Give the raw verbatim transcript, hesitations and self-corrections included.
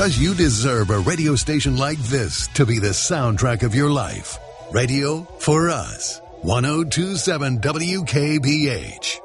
Because you deserve a radio station like this to be the soundtrack of your life. Radio for us. ten twenty-seven W K B H.